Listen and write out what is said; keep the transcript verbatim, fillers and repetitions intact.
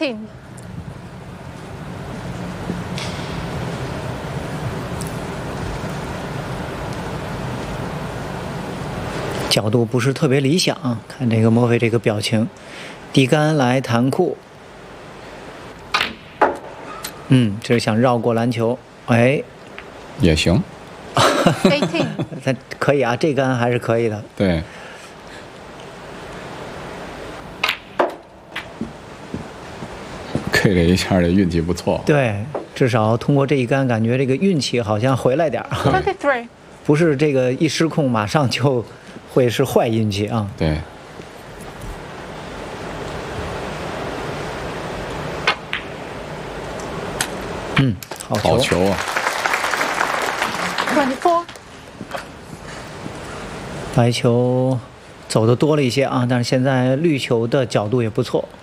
seventeen。 角度不是特别理想，看这个墨菲这个表情，低杆来弹库，嗯，这是想绕过篮球，哎， 也行， eighteen， 他可以啊，这杆还是可以的， 对。K 这一下这运气不错， 对，至少通过这一杆，感觉这个运气好像回来点儿， twenty-three， 不是这个一失控马上就会是坏运气啊。 对。 嗯，好球。 好球啊 twenty-four， 白球走的多了一些啊，但是现在绿球的角度也不错。